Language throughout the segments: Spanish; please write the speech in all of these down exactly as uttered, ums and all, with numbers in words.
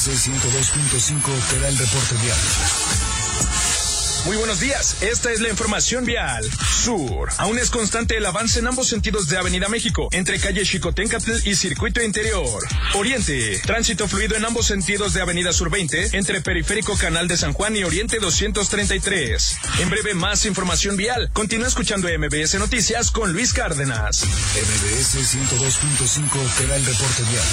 S ciento dos punto cinco te da el reporte vial. Muy buenos días, esta es la información vial. Sur. Aún es constante el avance en ambos sentidos de Avenida México, entre calle Xicoténcatl y Circuito Interior. Oriente. Tránsito fluido en ambos sentidos de Avenida Sur veinte, entre Periférico Canal de San Juan y Oriente doscientos treinta y tres. En breve, más información vial. Continúa escuchando M B S Noticias con Luis Cárdenas. M B S ciento dos punto cinco te da el reporte vial.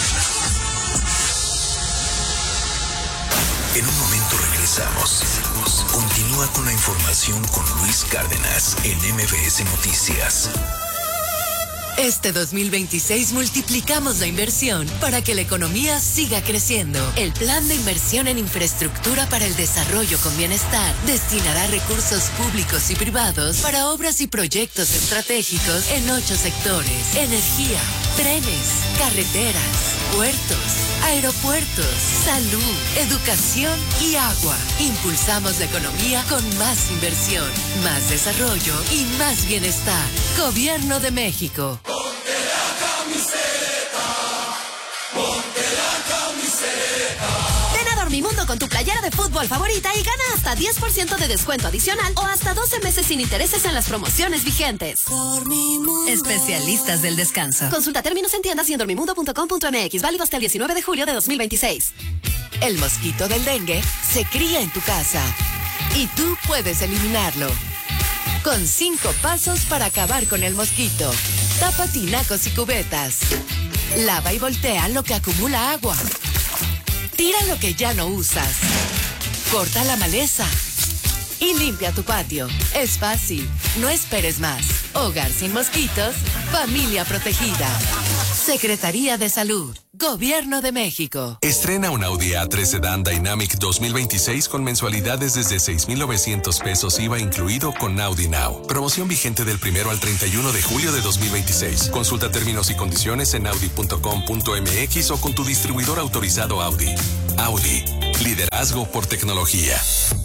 En un momento regresamos. Continúa con la información con Luis Cárdenas en M B S Noticias. Este dos mil veintiséis multiplicamos la inversión para que la economía siga creciendo. El Plan de Inversión en Infraestructura para el Desarrollo con Bienestar destinará recursos públicos y privados para obras y proyectos estratégicos en ocho sectores: energía, trenes, carreteras, puertos, aeropuertos, salud, educación y agua. Impulsamos la economía con más inversión, más desarrollo y más bienestar. Gobierno de México. Ponte la camiseta, ponte la camiseta. Ven a Dormimundo con tu playera de fútbol favorita y gana hasta diez por ciento de descuento adicional o hasta doce meses sin intereses en las promociones vigentes. Dormimundo. Especialistas del descanso. Consulta términos en tiendas y en dormimundo punto com punto m x. Válido hasta el diecinueve de julio de dos mil veintiséis. El mosquito del dengue se cría en tu casa y tú puedes eliminarlo. Con cinco pasos para acabar con el mosquito. Tapa tinacos y cubetas. Lava y voltea lo que acumula agua. Tira lo que ya no usas. Corta la maleza. Y limpia tu patio. Es fácil. No esperes más. Hogar sin mosquitos. Familia protegida. Secretaría de Salud. Gobierno de México. Estrena un Audi A tres Sedan Dynamic dos mil veintiséis con mensualidades desde seis mil novecientos pesos I V A incluido con Audi Now. Promoción vigente del primero al treinta y uno de julio de dos mil veintiséis. Consulta términos y condiciones en audi punto com punto m x o con tu distribuidor autorizado Audi. Audi. Liderazgo por tecnología.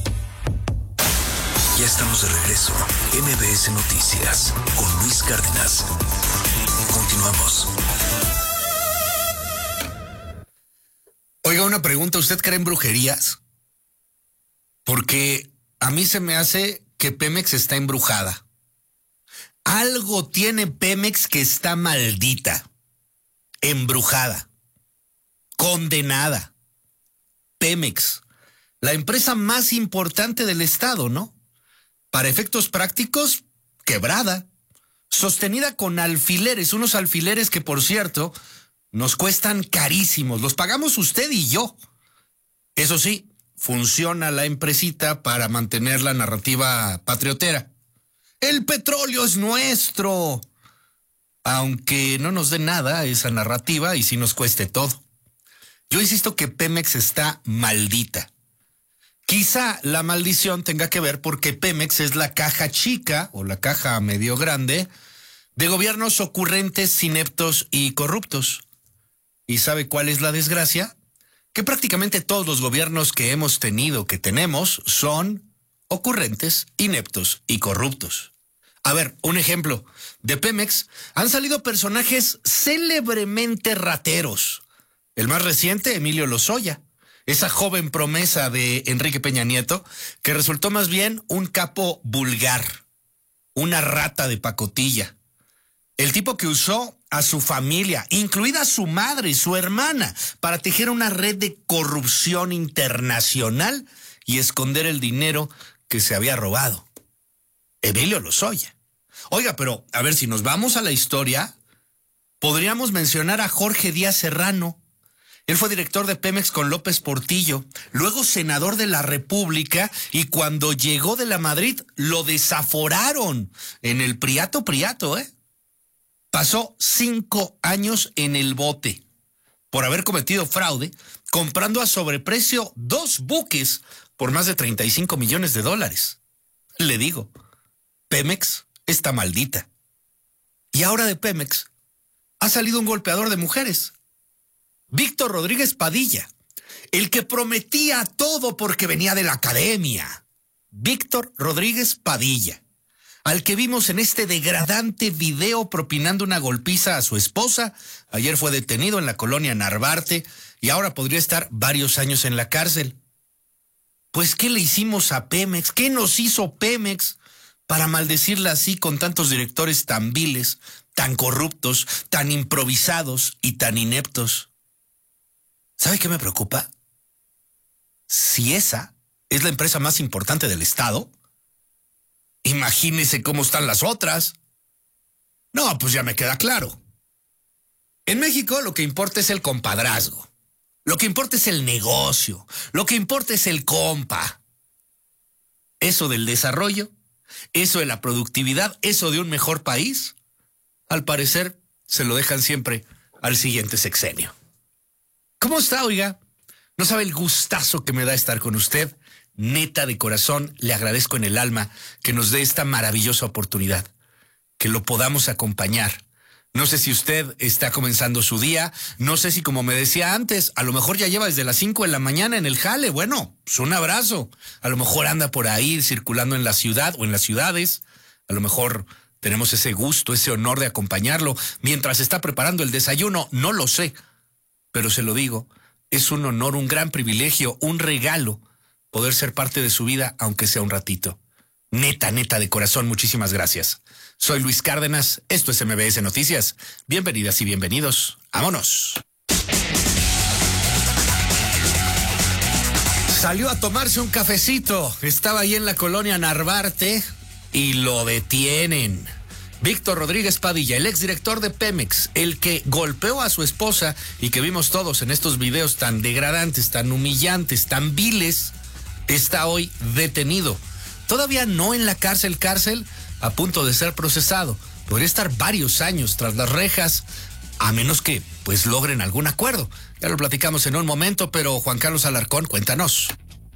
Ya estamos de regreso. M B S Noticias con Luis Cárdenas. Continuamos. Oiga, una pregunta, ¿usted cree en brujerías? Porque a mí se me hace que Pemex está embrujada. Algo tiene Pemex que está maldita, embrujada, condenada. Pemex, la empresa más importante del estado, ¿no? Para efectos prácticos, quebrada, sostenida con alfileres, unos alfileres que, por cierto, nos cuestan carísimos, los pagamos usted y yo. Eso sí, funciona la empresita para mantener la narrativa patriotera. El petróleo es nuestro, aunque no nos dé nada esa narrativa y sí nos cueste todo. Yo insisto que Pemex está maldita. Quizá la maldición tenga que ver porque Pemex es la caja chica o la caja medio grande de gobiernos ocurrentes, ineptos y corruptos. ¿Y sabe cuál es la desgracia? Que prácticamente todos los gobiernos que hemos tenido, que tenemos, son ocurrentes, ineptos y corruptos. A ver, un ejemplo. De Pemex han salido personajes célebremente rateros. El más reciente, Emilio Lozoya. Esa joven promesa de Enrique Peña Nieto, que resultó más bien un capo vulgar, una rata de pacotilla. El tipo que usó a su familia, incluida su madre y su hermana, para tejer una red de corrupción internacional y esconder el dinero que se había robado. Emilio Lozoya. Oiga, pero a ver, si nos vamos a la historia, podríamos mencionar a Jorge Díaz Serrano. Él fue director de Pemex con López Portillo, luego senador de la República, y cuando llegó de la Madrid lo desaforaron en el Priato Priato, ¿eh? Pasó cinco años en el bote por haber cometido fraude, comprando a sobreprecio dos buques por más de treinta y cinco millones de dólares. Le digo, Pemex está maldita. Y ahora de Pemex ha salido un golpeador de mujeres, Víctor Rodríguez Padilla, el que prometía todo porque venía de la academia. Víctor Rodríguez Padilla, al que vimos en este degradante video propinando una golpiza a su esposa. Ayer fue detenido en la colonia Narvarte y ahora podría estar varios años en la cárcel. Pues, ¿qué le hicimos a Pemex? ¿Qué nos hizo Pemex para maldecirla así con tantos directores tan viles, tan corruptos, tan improvisados y tan ineptos? ¿Sabe qué me preocupa? Si esa es la empresa más importante del Estado, imagínese cómo están las otras. No, pues ya me queda claro. En México lo que importa es el compadrazgo. Lo que importa es el negocio. Lo que importa es el compa. Eso del desarrollo, eso de la productividad, eso de un mejor país, al parecer se lo dejan siempre al siguiente sexenio. ¿Cómo está, oiga? No sabe el gustazo que me da estar con usted. Neta, de corazón, le agradezco en el alma que nos dé esta maravillosa oportunidad, que lo podamos acompañar. No sé si usted está comenzando su día, no sé si, como me decía antes, a lo mejor ya lleva desde las cinco de la mañana en el jale. Bueno, pues un abrazo. A lo mejor anda por ahí circulando en la ciudad o en las ciudades. A lo mejor tenemos ese gusto, ese honor de acompañarlo mientras está preparando el desayuno. No lo sé, pero se lo digo, es un honor, un gran privilegio, un regalo poder ser parte de su vida, aunque sea un ratito. Neta, neta, de corazón, muchísimas gracias. Soy Luis Cárdenas, esto es M B S Noticias. Bienvenidas y bienvenidos. ¡Vámonos! Salió a tomarse un cafecito. Estaba ahí en la colonia Narvarte y lo detienen. Víctor Rodríguez Padilla, el exdirector de Pemex, el que golpeó a su esposa y que vimos todos en estos videos tan degradantes, tan humillantes, tan viles, está hoy detenido. Todavía no en la cárcel, cárcel, a punto de ser procesado. Podría estar varios años tras las rejas, a menos que, pues, logren algún acuerdo. Ya lo platicamos en un momento, pero Juan Carlos Alarcón, cuéntanos.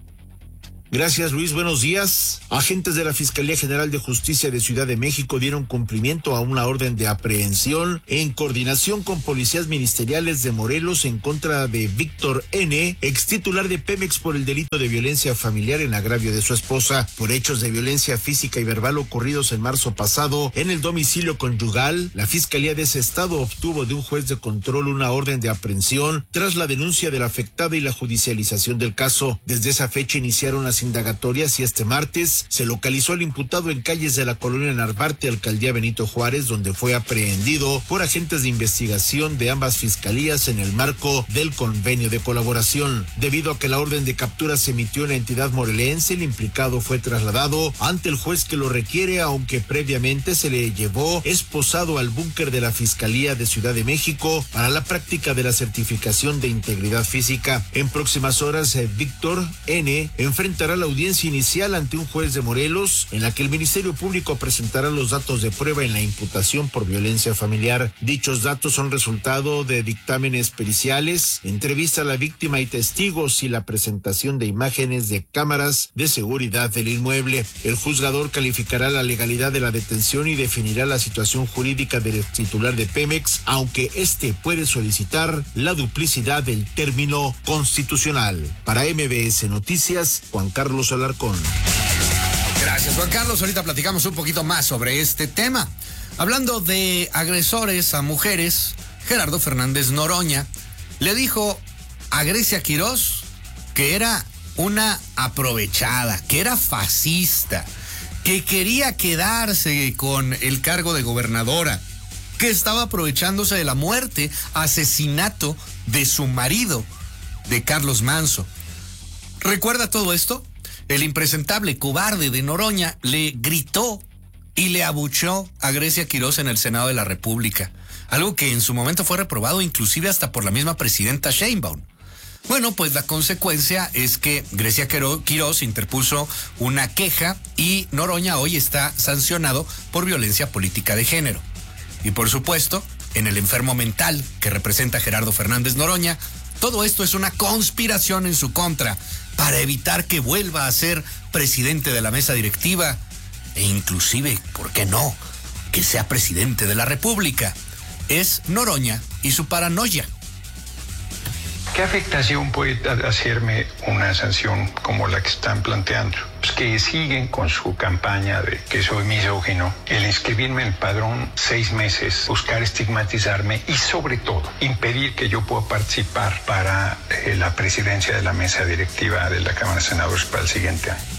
Gracias, Luis. Buenos días. Agentes de la Fiscalía General de Justicia de Ciudad de México dieron cumplimiento a una orden de aprehensión en coordinación con policías ministeriales de Morelos en contra de Víctor N., ex titular de Pemex, por el delito de violencia familiar en agravio de su esposa, por hechos de violencia física y verbal ocurridos en marzo pasado en el domicilio conyugal. La Fiscalía de ese estado obtuvo de un juez de control una orden de aprehensión tras la denuncia de la afectada y la judicialización del caso. Desde esa fecha iniciaron las indagatorias y este martes se localizó al imputado en calles de la colonia Narvarte, alcaldía Benito Juárez, donde fue aprehendido por agentes de investigación de ambas fiscalías en el marco del convenio de colaboración. Debido a que la orden de captura se emitió en la entidad morelense, el implicado fue trasladado ante el juez que lo requiere, aunque previamente se le llevó esposado al búnker de la Fiscalía de Ciudad de México para la práctica de la certificación de integridad física. En próximas horas, eh, Víctor N. enfrentará la audiencia inicial ante un juez de Morelos, en la que el Ministerio Público presentará los datos de prueba en la imputación por violencia familiar. Dichos datos son resultado de dictámenes periciales, entrevista a la víctima y testigos y la presentación de imágenes de cámaras de seguridad del inmueble. El juzgador calificará la legalidad de la detención y definirá la situación jurídica del titular de Pemex, aunque este puede solicitar la duplicidad del término constitucional. Para M B S Noticias, Juan Carlos Alarcón. Gracias, Juan Carlos. Ahorita platicamos un poquito más sobre este tema. Hablando de agresores a mujeres, Gerardo Fernández Noroña le dijo a Grecia Quirós que era una aprovechada, que era fascista, que quería quedarse con el cargo de gobernadora, que estaba aprovechándose de la muerte, asesinato de su marido, de Carlos Manso. ¿Recuerda todo esto? El impresentable cobarde de Noroña le gritó y le abuchó a Grecia Quirós en el Senado de la República, algo que en su momento fue reprobado inclusive hasta por la misma presidenta Sheinbaum. Bueno, pues la consecuencia es que Grecia Quirós interpuso una queja y Noroña hoy está sancionado por violencia política de género. Y por supuesto, en el enfermo mental que representa Gerardo Fernández Noroña, todo esto es una conspiración en su contra para evitar que vuelva a ser presidente de la mesa directiva e inclusive, ¿por qué no?, que sea presidente de la República. Es Noroña y su paranoia. ¿Qué afectación puede hacerme una sanción como la que están planteando? que siguen con su campaña de que soy misógino, el inscribirme en el padrón seis meses, buscar estigmatizarme y sobre todo impedir que yo pueda participar para eh, la presidencia de la mesa directiva de la Cámara de Senadores para el siguiente año.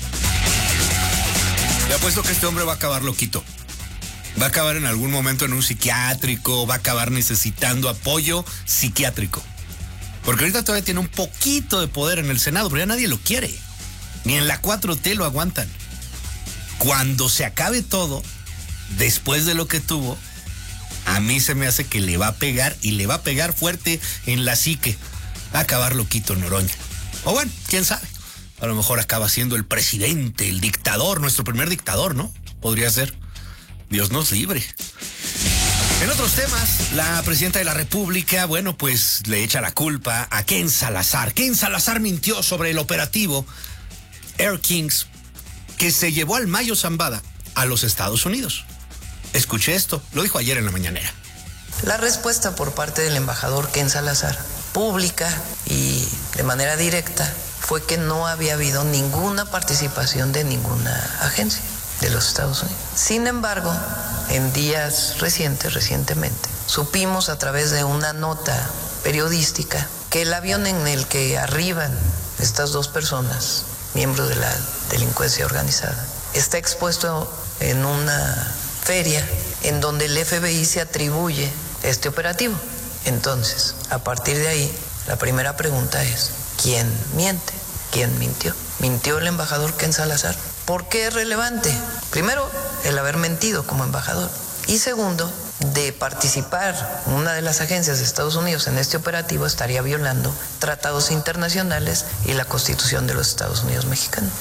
Le apuesto que este hombre va a acabar loquito. Va a acabar en algún momento en un psiquiátrico, va a acabar necesitando apoyo psiquiátrico. Porque ahorita todavía tiene un poquito de poder en el Senado, pero ya nadie lo quiere. Ni en la cuatro T lo aguantan. Cuando se acabe todo, después de lo que tuvo, a mí se me hace que le va a pegar y le va a pegar fuerte en la psique. Va a acabar loquito Noroña. O bueno, quién sabe. A lo mejor acaba siendo el presidente, el dictador, nuestro primer dictador, ¿no? Podría ser. Dios nos libre. En otros temas, la presidenta de la República, bueno, pues le echa la culpa a Ken Salazar. Ken Salazar mintió sobre el operativo Air Kings que se llevó al Mayo Zambada a los Estados Unidos. Escuché esto, lo dijo ayer en la mañanera. La respuesta por parte del embajador Ken Salazar, pública y de manera directa, fue que no había habido ninguna participación de ninguna agencia de los Estados Unidos. Sin embargo, en días recientes, recientemente, supimos a través de una nota periodística que el avión en el que arriban estas dos personas, miembros de la delincuencia organizada, está expuesto en una feria en donde el F B I se atribuye este operativo. Entonces, a partir de ahí, la primera pregunta es, ¿quién miente? ¿Quién mintió? ¿Mintió el embajador Ken Salazar? ¿Por qué es relevante? Primero, el haber mentido como embajador. Y segundo, de participar una de las agencias de Estados Unidos en este operativo estaría violando tratados internacionales y la Constitución de los Estados Unidos mexicanos.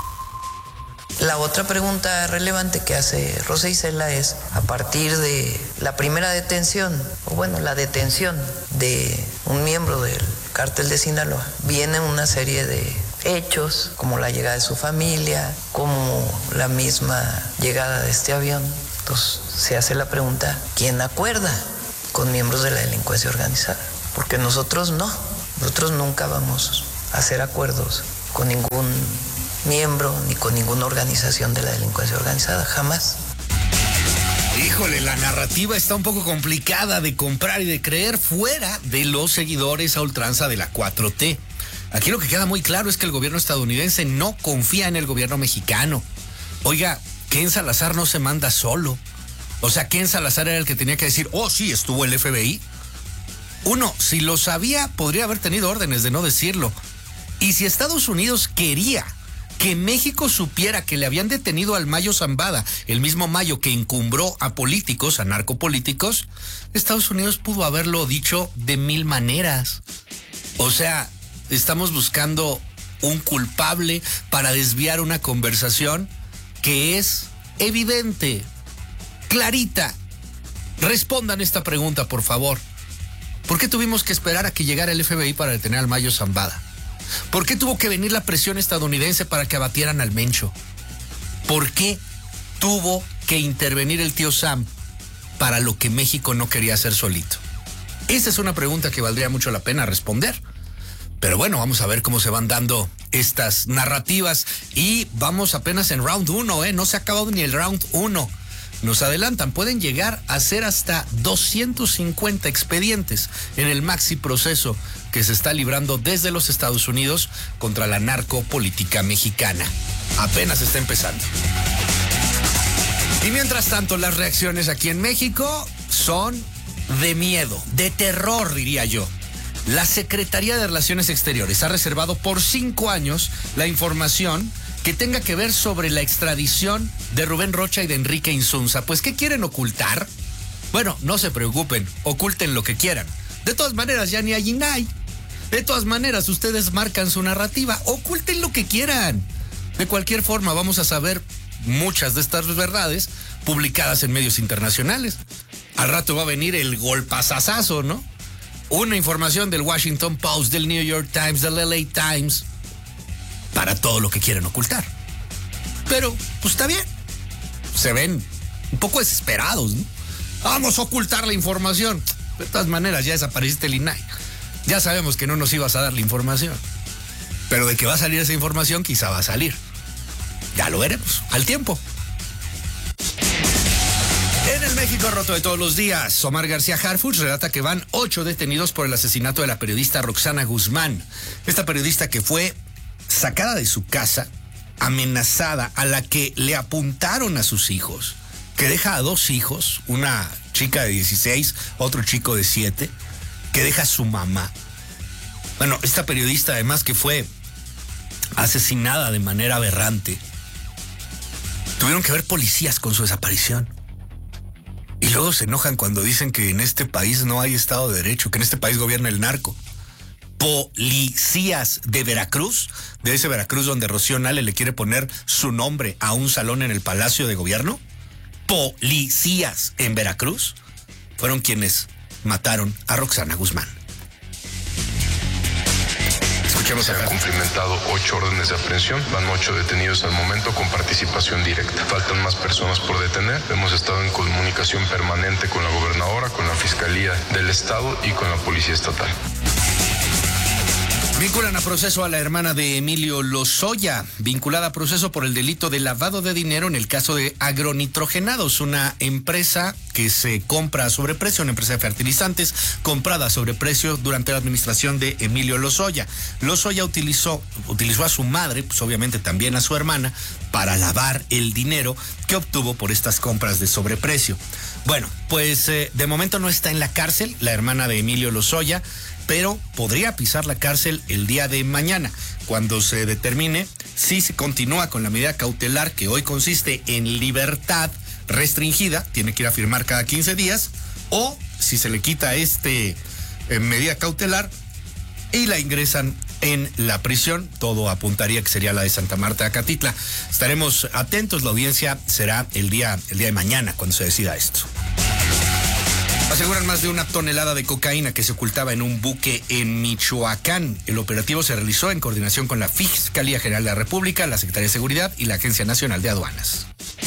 La otra pregunta relevante que hace Rosa Isela es, a partir de la primera detención, o bueno, la detención de un miembro del cártel de Sinaloa, viene una serie de hechos, como la llegada de su familia, como la misma llegada de este avión. Entonces se hace la pregunta, ¿quién acuerda con miembros de la delincuencia organizada? Porque nosotros no, nosotros nunca vamos a hacer acuerdos con ningún miembro ni con ninguna organización de la delincuencia organizada, jamás. Híjole, la narrativa está un poco complicada de comprar y de creer fuera de los seguidores a ultranza de la cuatro T. Aquí lo que queda muy claro es que el gobierno estadounidense no confía en el gobierno mexicano. Oiga, Ken Salazar no se manda solo. O sea, Ken Salazar era el que tenía que decir, oh sí, estuvo el F B I. Uno, si lo sabía, podría haber tenido órdenes de no decirlo. Y si Estados Unidos quería que México supiera que le habían detenido al Mayo Zambada, el mismo Mayo que encumbró a políticos, a narcopolíticos, Estados Unidos pudo haberlo dicho de mil maneras. O sea, estamos buscando un culpable para desviar una conversación que es evidente, clarita. Respondan esta pregunta, por favor. ¿Por qué tuvimos que esperar a que llegara el F B I para detener al Mayo Zambada? ¿Por qué tuvo que venir la presión estadounidense para que abatieran al Mencho? ¿Por qué tuvo que intervenir el tío Sam para lo que México no quería hacer solito? Esa es una pregunta que valdría mucho la pena responder. Pero bueno, vamos a ver cómo se van dando estas narrativas. Y vamos apenas en round uno, ¿eh? No se ha acabado ni el round uno. Nos adelantan, pueden llegar a ser hasta doscientos cincuenta expedientes en el maxi proceso que se está librando desde los Estados Unidos contra la narcopolítica mexicana. Apenas está empezando. Y mientras tanto, las reacciones aquí en México son de miedo, de terror, diría yo. La Secretaría de Relaciones Exteriores ha reservado por cinco años la información que tenga que ver sobre la extradición de Rubén Rocha y de Enrique Insunza. Pues, ¿qué quieren ocultar? Bueno, no se preocupen, oculten lo que quieran. De todas maneras, ya ni hay ni hay. De todas maneras, ustedes marcan su narrativa, oculten lo que quieran. De cualquier forma, vamos a saber muchas de estas verdades publicadas en medios internacionales. Al rato va a venir el golpazazazo, ¿no? Una información del Washington Post, del New York Times, del L A Times, para todo lo que quieren ocultar. Pero, pues está bien. Se ven un poco desesperados, ¿no? Vamos a ocultar la información. De todas maneras, ya desapareciste el I N A I. Ya sabemos que no nos ibas a dar la información. Pero de que va a salir esa información, quizá va a salir. Ya lo veremos al tiempo. En el México roto de todos los días, Omar García Harfuch relata que van ocho detenidos por el asesinato de la periodista Roxana Guzmán. Esta periodista que fue sacada de su casa, amenazada, a la que le apuntaron a sus hijos, que deja a dos hijos, una chica de dieciséis, otro chico de siete, que deja a su mamá. Bueno, esta periodista además que fue asesinada de manera aberrante. Tuvieron que ver policías con su desaparición. Y luego se enojan cuando dicen que en este país no hay Estado de Derecho, que en este país gobierna el narco. Policías de Veracruz, de ese Veracruz donde Rocío Nale le quiere poner su nombre a un salón en el Palacio de Gobierno. Policías en Veracruz fueron quienes mataron a Roxana Guzmán. Se han cumplimentado ocho órdenes de aprehensión, van ocho detenidos al momento con participación directa. Faltan más personas por detener. Hemos estado en comunicación permanente con la gobernadora, con la Fiscalía del Estado y con la Policía Estatal. Vinculan a proceso a la hermana de Emilio Lozoya, vinculada a proceso por el delito de lavado de dinero en el caso de Agronitrogenados, una empresa que se compra a sobreprecio, una empresa de fertilizantes comprada a sobreprecio durante la administración de Emilio Lozoya. Lozoya utilizó, utilizó a su madre, pues obviamente también a su hermana, para lavar el dinero que obtuvo por estas compras de sobreprecio. Bueno, pues eh, de momento no está en la cárcel la hermana de Emilio Lozoya, pero podría pisar la cárcel el día de mañana, cuando se determine si se continúa con la medida cautelar que hoy consiste en libertad restringida, tiene que ir a firmar cada quince días, o si se le quita este eh, medida cautelar y la ingresan en la prisión. Todo apuntaría que sería la de Santa Marta Acatitla. Estaremos atentos, la audiencia será el día, el día de mañana cuando se decida esto. Aseguran más de una tonelada de cocaína que se ocultaba en un buque en Michoacán. El operativo se realizó en coordinación con la Fiscalía General de la República, la Secretaría de Seguridad y la Agencia Nacional de Aduanas.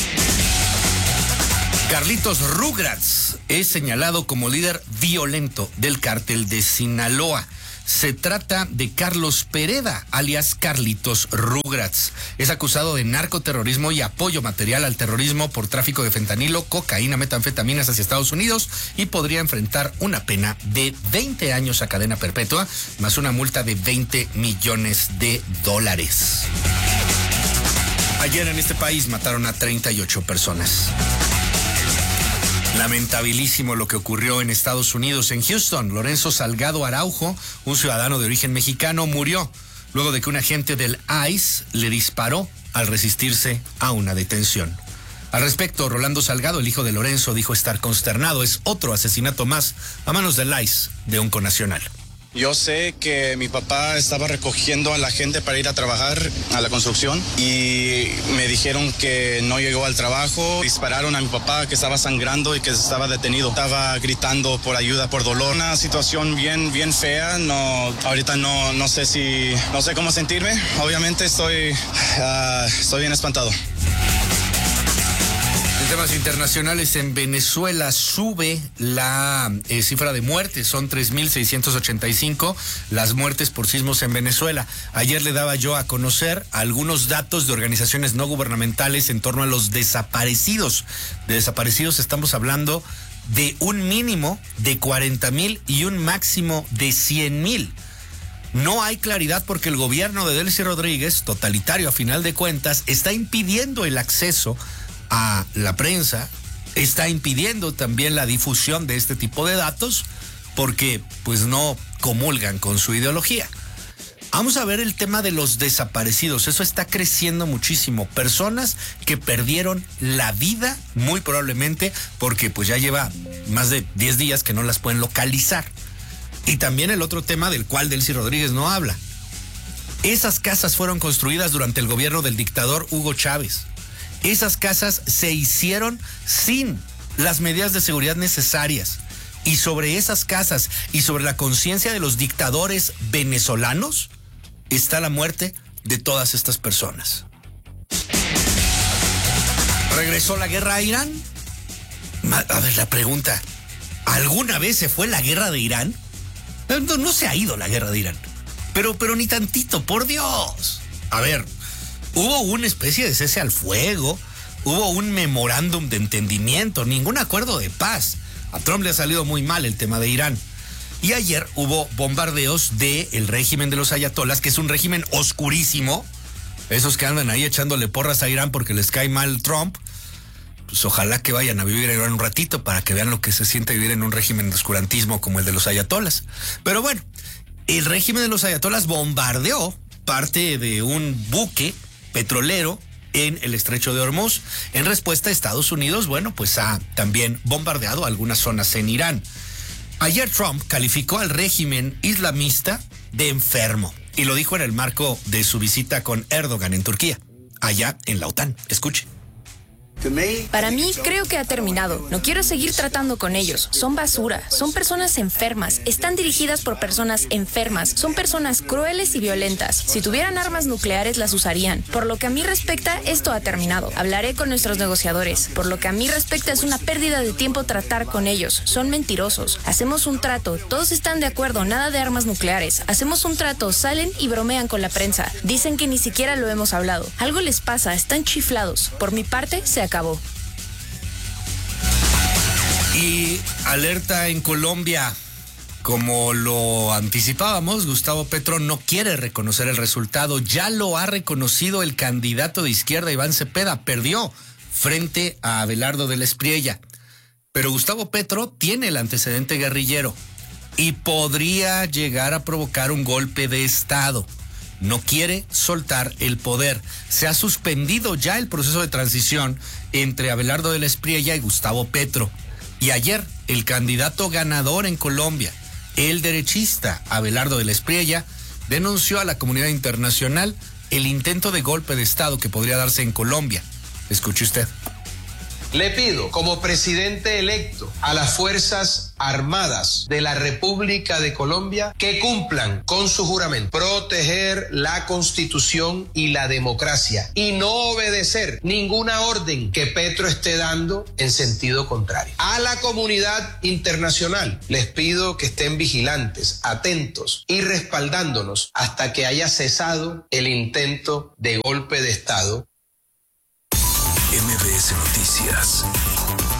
Carlitos Rugrats es señalado como líder violento del cártel de Sinaloa. Se trata de Carlos Pereda, alias Carlitos Rugrats. Es acusado de narcoterrorismo y apoyo material al terrorismo por tráfico de fentanilo, cocaína, metanfetaminas hacia Estados Unidos y podría enfrentar una pena de veinte años a cadena perpetua, más una multa de veinte millones de dólares. Ayer en este país mataron a treinta y ocho personas. Lamentabilísimo lo que ocurrió en Estados Unidos, en Houston. Lorenzo Salgado Araujo, un ciudadano de origen mexicano, murió luego de que un agente del I C E le disparó al resistirse a una detención. Al respecto, Rolando Salgado, el hijo de Lorenzo, dijo estar consternado. Es otro asesinato más a manos del I C E de un connacional. Yo sé que mi papá estaba recogiendo a la gente para ir a trabajar a la construcción y me dijeron que no llegó al trabajo. Dispararon a mi papá que estaba sangrando y que estaba detenido. Estaba gritando por ayuda, por dolor. Una situación bien, bien fea. No, ahorita no, no sé si, no sé cómo sentirme. Obviamente estoy, uh, estoy bien espantado. En temas internacionales, en Venezuela sube la eh, cifra de muertes, son tres mil seiscientos ochenta y cinco las muertes por sismos en Venezuela. Ayer le daba yo a conocer algunos datos de organizaciones no gubernamentales en torno a los desaparecidos. De desaparecidos estamos hablando de un mínimo de cuarenta mil y un máximo de cien mil. No hay claridad porque el gobierno de Delcy Rodríguez, totalitario a final de cuentas, está impidiendo el acceso a la prensa, está impidiendo también la difusión de este tipo de datos porque pues no comulgan con su ideología. Vamos a ver el tema de los desaparecidos. Eso está creciendo muchísimo. Personas que perdieron la vida, muy probablemente porque pues ya lleva más de diez días que no las pueden localizar. Y también el otro tema del cual Delcy Rodríguez no habla. Esas casas fueron construidas durante el gobierno del dictador Hugo Chávez. Esas casas se hicieron sin las medidas de seguridad necesarias. Y sobre esas casas y sobre la conciencia de los dictadores venezolanos está la muerte de todas estas personas. ¿Regresó la guerra a Irán? A ver, la pregunta, ¿alguna vez se fue la guerra de Irán? No, no se ha ido la guerra de Irán. Pero, pero ni tantito, por Dios. A ver, Hubo una especie de cese al fuego, hubo un memorándum de entendimiento, ningún acuerdo de paz. A Trump le ha salido muy mal el tema de Irán. Y ayer hubo bombardeos del régimen de los ayatolas, que es un régimen oscurísimo. Esos que andan ahí echándole porras a Irán porque les cae mal Trump, pues ojalá que vayan a vivir en Irán un ratito para que vean lo que se siente vivir en un régimen de oscurantismo como el de los ayatolas. Pero bueno, el régimen de los ayatolas bombardeó parte de un buque petrolero en el estrecho de Hormuz. En respuesta, Estados Unidos, bueno, pues ha también bombardeado algunas zonas en Irán. Ayer Trump calificó al régimen islamista de enfermo y lo dijo en el marco de su visita con Erdogan en Turquía, allá en la OTAN. Escuche. Para mí, creo que ha terminado. No quiero seguir tratando con ellos. Son basura. Son personas enfermas. Están dirigidas por personas enfermas. Son personas crueles y violentas. Si tuvieran armas nucleares, las usarían. Por lo que a mí respecta, esto ha terminado. Hablaré con nuestros negociadores. Por lo que a mí respecta, es una pérdida de tiempo tratar con ellos. Son mentirosos. Hacemos un trato. Todos están de acuerdo. Nada de armas nucleares. Hacemos un trato. Salen y bromean con la prensa. Dicen que ni siquiera lo hemos hablado. Algo les pasa. Están chiflados. Por mi parte, se acabó. Y alerta en Colombia. Como lo anticipábamos, Gustavo Petro no quiere reconocer el resultado. Ya lo ha reconocido el candidato de izquierda, Iván Cepeda. Perdió frente a Abelardo de la Espriella. Pero Gustavo Petro tiene el antecedente guerrillero y podría llegar a provocar un golpe de Estado. No quiere soltar el poder. Se ha suspendido ya el proceso de transición entre Abelardo de la Espriella y Gustavo Petro. Y ayer, el candidato ganador en Colombia, el derechista Abelardo de la Espriella, denunció a la comunidad internacional el intento de golpe de Estado que podría darse en Colombia. Escuche usted. Le pido, como presidente electo, a las Fuerzas Armadas de la República de Colombia que cumplan con su juramento, proteger la Constitución y la democracia y no obedecer ninguna orden que Petro esté dando en sentido contrario. A la comunidad internacional les pido que estén vigilantes, atentos y respaldándonos hasta que haya cesado el intento de golpe de Estado. M B S Noticias